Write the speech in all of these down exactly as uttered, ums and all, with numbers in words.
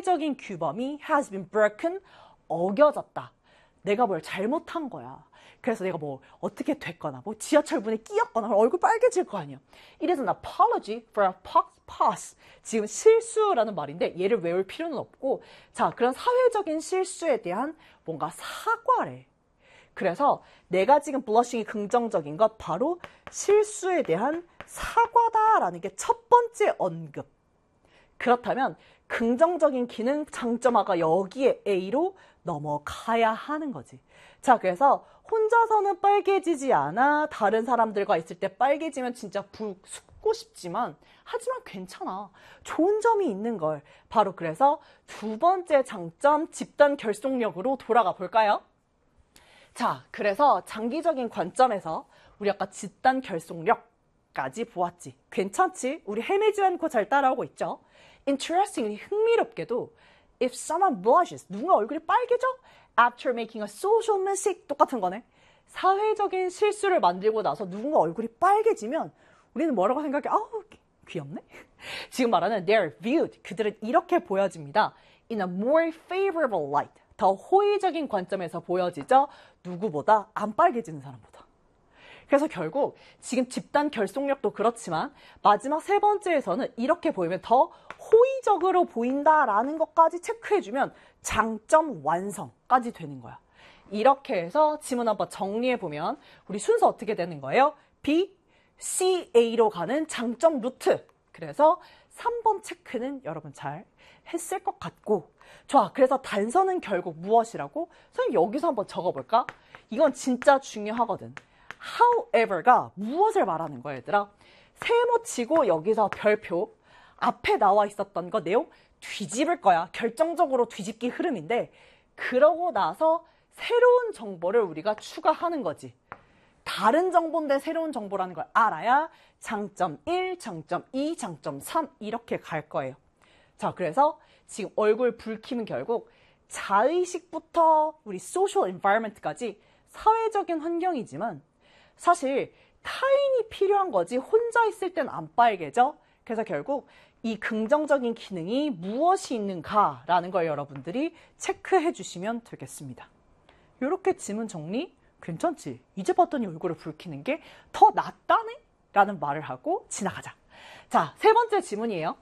사회적인 규범이 has been broken, 어겨졌다. 내가 뭘 잘못한 거야. 그래서 내가 뭐 어떻게 됐거나 뭐 지하철 문에 끼었거나 얼굴 빨개질 거 아니야. It is an apology for a past. 지금 실수라는 말인데 얘를 외울 필요는 없고, 자, 그런 사회적인 실수에 대한 뭔가 사과래. 그래서 내가 지금 블러싱이 긍정적인 것 바로 실수에 대한 사과다라는 게 첫 번째 언급. 그렇다면 긍정적인 기능 장점화가 여기에 A로 넘어가야 하는 거지. 자, 그래서 혼자서는 빨개지지 않아. 다른 사람들과 있을 때 빨개지면 진짜 부 숨고 싶지만 하지만 괜찮아. 좋은 점이 있는 걸. 바로 그래서 두 번째 장점 집단 결속력으로 돌아가 볼까요? 자, 그래서 장기적인 관점에서 우리 아까 집단 결속력까지 보았지. 괜찮지? 우리 헤매지 않고 잘 따라오고 있죠? Interestingly, 흥미롭게도 if someone blushes, 누군가 얼굴이 빨개져? After making a social mistake, 똑같은 거네. 사회적인 실수를 만들고 나서 누군가 얼굴이 빨개지면 우리는 뭐라고 생각해? 아우, 귀엽네? 지금 말하는 they're viewed, 그들은 이렇게 보여집니다. In a more favorable light, 더 호의적인 관점에서 보여지죠? 누구보다 안 빨개지는 사람보다. 그래서 결국 지금 집단 결속력도 그렇지만 마지막 세 번째에서는 이렇게 보이면 더 호의적으로 보인다라는 것까지 체크해주면 장점 완성까지 되는 거야. 이렇게 해서 지문 한번 정리해보면 우리 순서 어떻게 되는 거예요? B, C, A로 가는 장점 루트. 그래서 삼 번 체크는 여러분 잘 했을 것 같고, 좋아. 그래서 단서는 결국 무엇이라고? 선생님 여기서 한번 적어볼까? 이건 진짜 중요하거든. however가 무엇을 말하는 거야, 얘들아? 세모치고 여기서 별표 앞에 나와 있었던 거 내용 뒤집을 거야. 결정적으로 뒤집기 흐름인데, 그러고 나서 새로운 정보를 우리가 추가하는 거지. 다른 정보인데 새로운 정보라는 걸 알아야 장점 일, 장점 이, 장점 삼 이렇게 갈 거예요. 자, 그래서 지금 얼굴 붉힘은 결국 자의식부터 우리 social environment까지 사회적인 환경이지만 사실 타인이 필요한 거지 혼자 있을 땐 안 빨개져. 그래서 결국 이 긍정적인 기능이 무엇이 있는가라는 걸 여러분들이 체크해 주시면 되겠습니다. 이렇게 지문 정리 괜찮지? 이제 봤더니 얼굴을 붉히는 게 더 낫다네? 라는 말을 하고 지나가자. 자, 세 번째 지문이에요.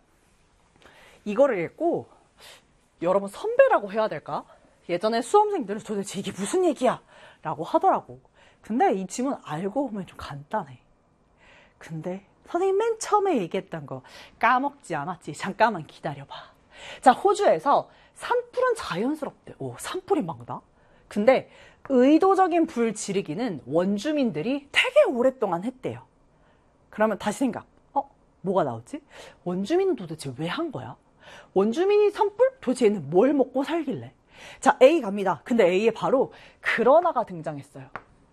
이거를 읽고 여러분 선배라고 해야 될까? 예전에 수험생들은 도대체 이게 무슨 얘기야? 라고 하더라고. 근데 이 지문 알고 보면 좀 간단해. 근데 선생님 맨 처음에 얘기했던 거 까먹지 않았지? 잠깐만 기다려봐. 자, 호주에서 산불은 자연스럽대. 오, 산불이 막 나? 근데 의도적인 불 지르기는 원주민들이 되게 오랫동안 했대요. 그러면 다시 생각. 어? 뭐가 나오지? 원주민은 도대체 왜 한 거야? 원주민이 산불? 도대체 얘는 뭘 먹고 살길래? 자, A 갑니다. 근데 A에 바로 그러나가 등장했어요.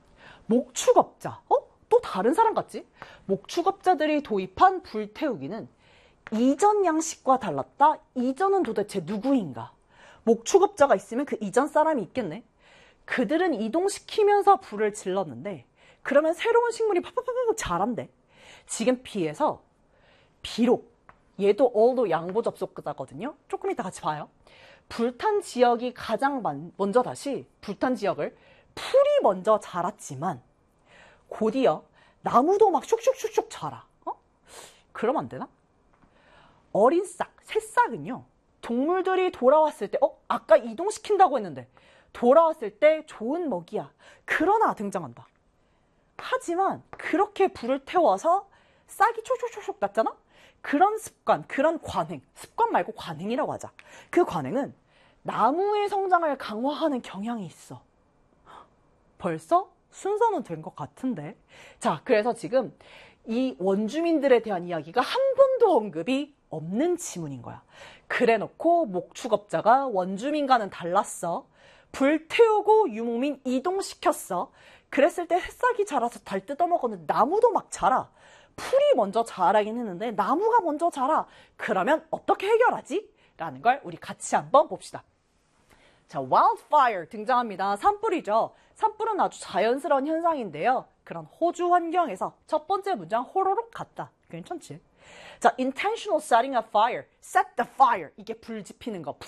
목축업자. 어? 또 다른 사람 같지? 목축업자들이 도입한 불태우기는 이전 양식과 달랐다? 이전은 도대체 누구인가? 목축업자가 있으면 그 이전 사람이 있겠네? 그들은 이동시키면서 불을 질렀는데 그러면 새로운 식물이 팍팍팍팍 자란대. 지금 B에서 비록 얘도 all도 양보 접속자거든요. 조금 이따 같이 봐요. 불탄 지역이 가장 먼저 다시 불탄 지역을 풀이 먼저 자랐지만 곧이어 나무도 막 슉슉슉슉 자라. 어? 그러면 안 되나? 어린 싹, 새싹은요. 동물들이 돌아왔을 때 어? 아까 이동시킨다고 했는데 돌아왔을 때 좋은 먹이야. 그러나 등장한다. 하지만 그렇게 불을 태워서 싹이 촉촉촉촉 났잖아? 그런 습관, 그런 관행, 습관 말고 관행이라고 하자. 그 관행은 나무의 성장을 강화하는 경향이 있어. 벌써 순서는 된 것 같은데. 자, 그래서 지금 이 원주민들에 대한 이야기가 한 번도 언급이 없는 지문인 거야. 그래 놓고 목축업자가 원주민과는 달랐어. 불태우고 유목민 이동시켰어. 그랬을 때 새싹이 자라서 달 뜯어먹었는데 나무도 막 자라. 풀이 먼저 자라긴 했는데 나무가 먼저 자라. 그러면 어떻게 해결하지? 라는 걸 우리 같이 한번 봅시다. 자, wildfire 등장합니다. 산불이죠. 산불은 아주 자연스러운 현상인데요. 그런 호주 환경에서 첫 번째 문장 호로록 갔다. 괜찮지? 자, intentional setting a fire. set the fire. 이게 불 지피는 거.